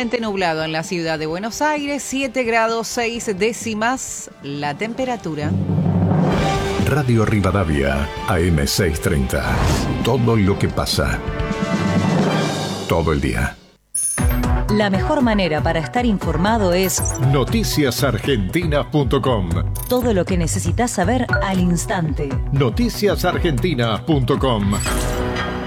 parcialmente nublado en la ciudad de Buenos Aires, 7 grados 6 décimas la temperatura. Radio Rivadavia, AM630. Todo lo que pasa. Todo el día. La mejor manera para estar informado es noticiasargentinas.com. todo lo que necesitas saber al instante. Noticiasargentinas.com.